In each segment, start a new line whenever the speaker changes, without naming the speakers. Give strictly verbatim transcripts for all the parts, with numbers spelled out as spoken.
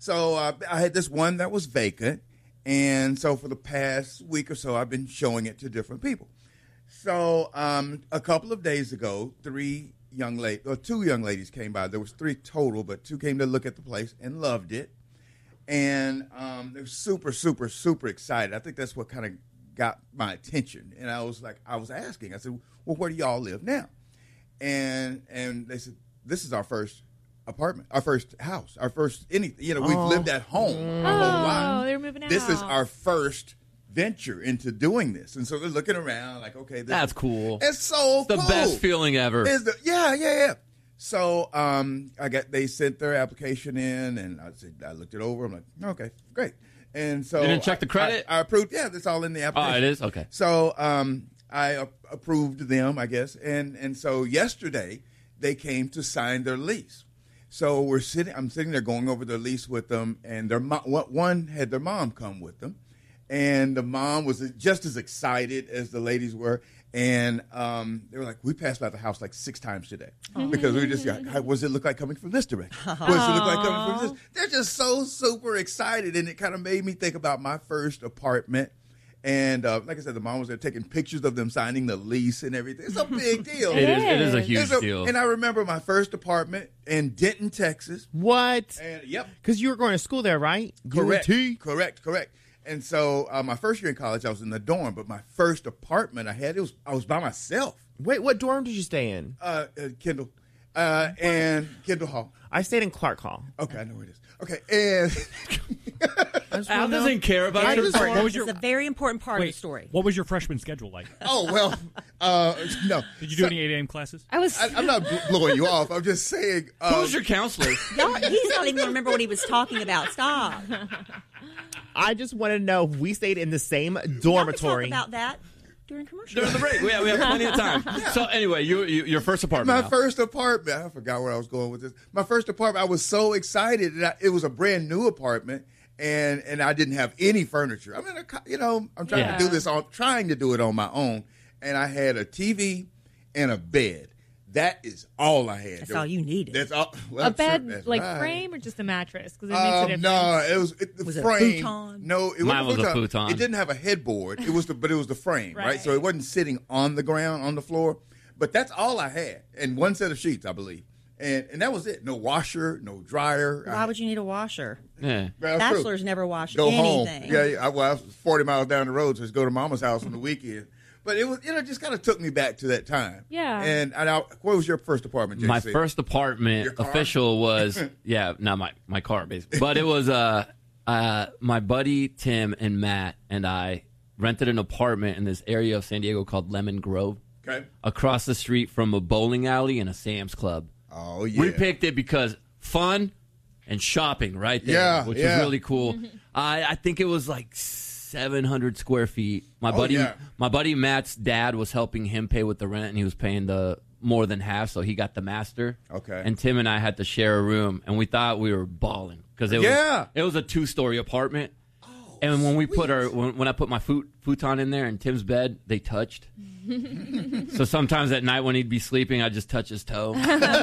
So uh, I had this one that was vacant, and so for the past week or so, I've been showing it to different people. So um, a couple of days ago, three young ladies, or two young ladies came by. There was three total, but two came to look at the place and loved it. And um, they were super, super, super excited. I think that's what kind of got my attention. And I was like, I was asking, I said, well, where do y'all live now? And and they said, this is our first apartment, our first house, our first anything. You know, we've
Oh.
lived at home
Oh,
our whole life.
they're moving out.
This is our first venture into doing this. And so they're looking around like, okay, this
That's
is,
cool.
it's so
It's the
cool.
best feeling ever.
Is the, yeah, yeah, yeah. So um, I got they sent their application in, and I said I looked it over. I'm like, okay, great. And so
You didn't check the credit?
I, I approved. Yeah, that's all in the
Oh,
application.
it is? Okay.
So um, I a- approved them, I guess, and and so yesterday they came to sign their lease. So we're sitting. I'm sitting there going over their lease with them, and their mo- one had their mom come with them, and the mom was just as excited as the ladies were. And um, they were like, we passed by the house like six times today because we were just like, what does it look like coming from this direction? What does it look like coming from this? They're just so super excited, and it kind of made me think about my first apartment. And uh, like I said, the mom was there taking pictures of them signing the lease and everything. It's a big deal.
It is. It is a huge
It's a-
deal.
And I remember my first apartment in Denton, Texas.
What?
And yep,
Because you were going to school there, right?
correct,
U N T?
correct, correct. And so uh, my first year in college, I was in the dorm, but my first apartment I had, it was I was by myself.
Wait, what dorm did you stay in?
Uh, uh, Kendall, uh, and Kendall Hall.
I stayed in Clark Hall.
Okay, I know where it is. Okay, and
Al doesn't care about
Very
your
important.
What was your-
It's a very important part of
Wait,
the story.
what was your freshman schedule like?
oh well, uh, no.
Did you do
So-
any eight a.m. classes?
I was.
I, I'm not bl- blowing you off. I'm just saying. Um,
Who's your counselor?
Y'all, he's not even going to remember what he was talking about. Stop.
I just want to know if we stayed in the same
Y'all can
dormitory.
talk about that during commercial.
During the break. We have, we have plenty of time. So anyway, you, you your first apartment.
My
Al.
first apartment. I forgot where I was going with this. My first apartment. I was so excited. That I, it was a brand new apartment, and and I didn't have any furniture. I mean, I, you know, I'm trying
Yeah.
to do this on, trying to do it on my own, and I had a T V and a bed. That is all I had.
That's
There-
all you needed.
That's all. Well,
a
sure,
bed
that's
like
right.
frame or just a mattress? Because it makes a
Um,
difference.
no, it was it, the
Was it a
frame.
futon?
No, it
Mine
wasn't
was a futon.
It didn't have a headboard. It was the but it was the frame, right?
Right.
So it wasn't sitting on the ground on the floor. But that's all I had, and one set of sheets, I believe, and and that was it. No washer, no dryer.
Why would you need a washer?
Yeah.
Well, that's true.
Bachelors never wash
Go
anything.
home? Yeah, yeah I, well, I was forty miles down the road, so just go to Mama's house on the weekend. But it was, you know, it just kind of took me back to that time.
Yeah.
And, and I, what was your first apartment, J C?
My first apartment
Your car?
official was yeah, not my my car basically, but it was uh uh my buddy Tim and Matt and I rented an apartment in this area of San Diego called Lemon Grove,
Okay.
across the street from a bowling alley and a Sam's Club.
Oh yeah.
We picked it because fun and shopping right there,
Yeah,
which
yeah.
was really cool. I I think it was like seven hundred square feet. My
Oh,
buddy,
yeah.
my buddy Matt's dad was helping him pay with the rent, and he was paying the more than half, so he got the master.
Okay.
And Tim and I had to share a room, and we thought we were balling because it
Yeah.
was it was a two story apartment. And when we put our when, when I put my fut, futon in there in Tim's bed, they touched. So sometimes at night when he'd be sleeping, I'd just touch his toe.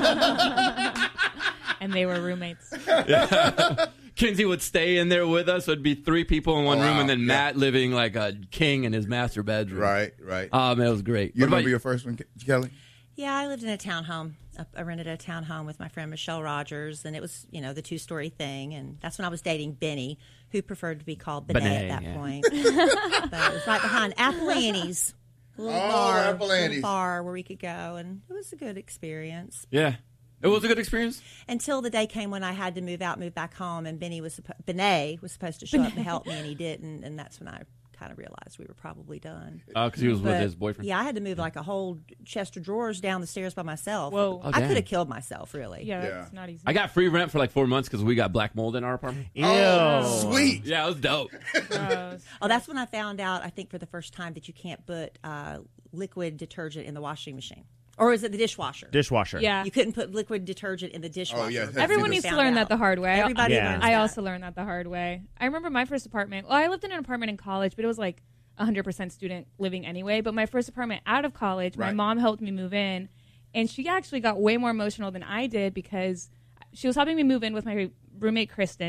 And they were roommates.
Kinsey would stay in there with us. So it'd be three people in one
Oh,
room,
wow.
and then
Yeah.
Matt living like a king in his master bedroom.
Right, right.
Um, it was great.
you
What about
remember your first one, Ke- Kelly?
Yeah, I lived in a townhome. I- I rented a townhome with my friend Michelle Rogers, and it was, you know, the two-story thing. And that's when I was dating Benny, who preferred to be called Benet,
Benet,
at that
yeah.
point. But it was right behind Apple Annie's. A little
Oh,
bar,
Apple
little
Annie's.
bar where we could go, and it was a good experience.
Yeah, it was a good experience.
Until the day came when I had to move out, move back home, and Benny was suppo- Benet was supposed to show up and help me, and he didn't, and that's when I kind of realized we were probably done.
Oh, because he was with
But,
his boyfriend.
Yeah, I had to move like a whole chest of drawers down the stairs by myself.
Whoa.
Oh,
I
dang.
could have killed myself, really.
Yeah,
Yeah.
that's not easy.
I got free rent for like four months because we got black mold in our apartment.
Ew.
Oh, sweet.
Yeah, it was dope.
Gross.
Oh, that's when I found out, I think for the first time, that you can't put uh, liquid detergent in the washing machine. Or is it the dishwasher?
Dishwasher.
Yeah.
You couldn't put liquid detergent in the dishwasher.
Oh, yeah.
That's
Everyone
when we
needs to
found
learn
out.
that the hard way.
Everybody
Yeah.
learns
I
that.
also learned that the hard way. I remember my first apartment. Well, I lived in an apartment in college, but it was like one hundred percent student living anyway. But my first apartment out of college, my
Right.
mom helped me move in. And she actually got way more emotional than I did because she was helping me move in with my roommate, Kristen.